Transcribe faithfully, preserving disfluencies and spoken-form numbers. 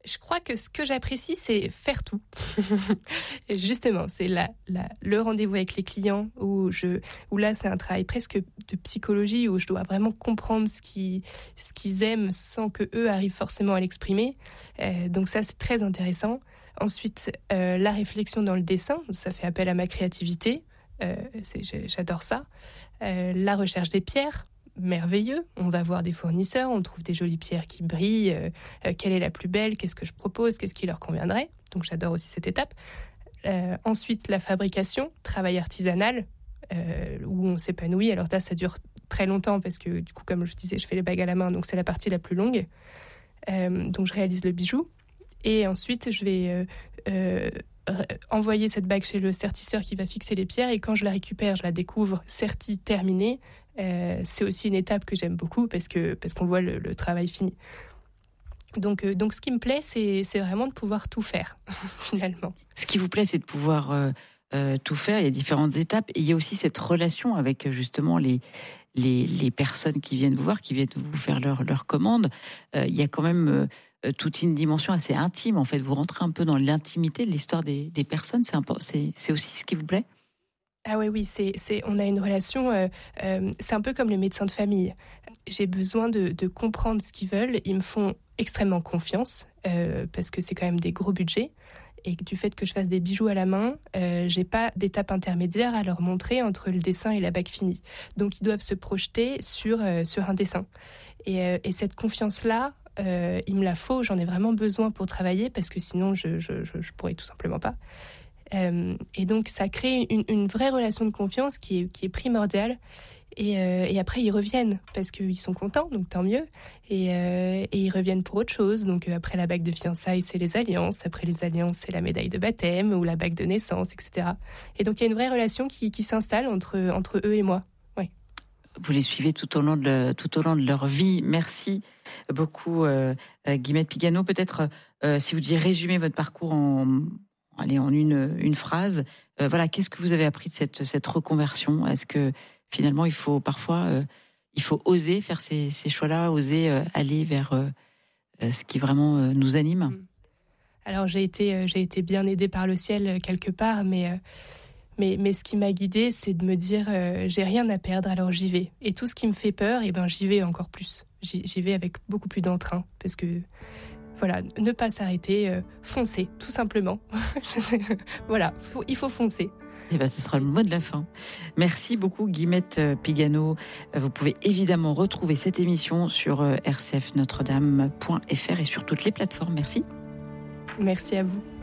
Je crois que ce que j'apprécie, c'est faire tout. Et justement, c'est la, la, le rendez-vous avec les clients où, je, où là, c'est un travail presque de psychologie où je dois vraiment comprendre ce, qui, ce qu'ils aiment sans qu'eux arrivent forcément à l'exprimer. Euh, donc ça, c'est très intéressant. Ensuite, euh, la réflexion dans le dessin, ça fait appel à ma créativité. Euh, c'est, j'adore ça. Euh, la recherche des pierres. Merveilleux, on va voir des fournisseurs, on trouve des jolies pierres qui brillent, euh, euh, quelle est la plus belle, qu'est-ce que je propose, qu'est-ce qui leur conviendrait, donc j'adore aussi cette étape. Euh, ensuite la fabrication, travail artisanal, euh, où on s'épanouit, alors là ça dure très longtemps parce que du coup comme je disais je fais les bagues à la main, donc c'est la partie la plus longue, euh, donc je réalise le bijou, et ensuite je vais euh, euh, envoyer cette bague chez le sertisseur qui va fixer les pierres, et quand je la récupère, je la découvre sertie, terminée. Euh, c'est aussi une étape que j'aime beaucoup parce, que, parce qu'on voit le, le travail fini. Donc, euh, donc ce qui me plaît, c'est, c'est vraiment de pouvoir tout faire, finalement. Ce qui vous plaît, c'est de pouvoir euh, euh, tout faire. Il y a différentes étapes. Et il y a aussi cette relation avec justement les, les, les personnes qui viennent vous voir, qui viennent vous faire leur, leur commande. Euh, il y a quand même euh, toute une dimension assez intime. En fait, vous rentrez un peu dans l'intimité de l'histoire des, des personnes. C'est, un peu, c'est, c'est aussi ce qui vous plaît ? Ah oui, oui, c'est, c'est, on a une relation, euh, euh, c'est un peu comme le médecin de famille. J'ai besoin de, de comprendre ce qu'ils veulent. Ils me font extrêmement confiance euh, parce que c'est quand même des gros budgets. Et du fait que je fasse des bijoux à la main, euh, j'ai pas d'étape intermédiaire à leur montrer entre le dessin et la bague finie. Donc ils doivent se projeter sur, euh, sur un dessin. Et, euh, et cette confiance-là, euh, il me la faut, j'en ai vraiment besoin pour travailler parce que sinon je, je, je, je pourrais tout simplement pas. Euh, et donc ça crée une, une vraie relation de confiance qui est, qui est primordiale, et, euh, et après ils reviennent parce qu'ils sont contents, donc tant mieux, et, euh, et ils reviennent pour autre chose. Donc euh, après la bague de fiançailles, c'est les alliances, après les alliances, c'est la médaille de baptême ou la bague de naissance, et cetera. Et donc il y a une vraie relation qui, qui s'installe entre, entre eux et moi. Ouais. Vous les suivez tout au long de, tout au long de leur vie. Merci beaucoup euh, Guillemette Pigano. Peut-être euh, si vous deviez résumer votre parcours en Allez, en une, une phrase, euh, voilà, qu'est-ce que vous avez appris de cette, cette reconversion ? Est-ce que finalement, il faut parfois, euh, il faut oser faire ces, ces choix-là, oser euh, aller vers euh, ce qui vraiment euh, nous anime ? Alors, j'ai été, euh, j'ai été bien aidée par le ciel euh, quelque part, mais, euh, mais, mais ce qui m'a guidée, c'est de me dire, euh, j'ai rien à perdre, alors j'y vais. Et tout ce qui me fait peur, eh ben, j'y vais encore plus. J'y, j'y vais avec beaucoup plus d'entrain, parce que voilà, ne pas s'arrêter, euh, foncer, tout simplement. Voilà, faut, il faut foncer. Et ben, ce sera le mot de la fin. Merci beaucoup Guillemette Pigano. Vous pouvez évidemment retrouver cette émission sur r c f notre dame point f r et sur toutes les plateformes. Merci. Merci à vous.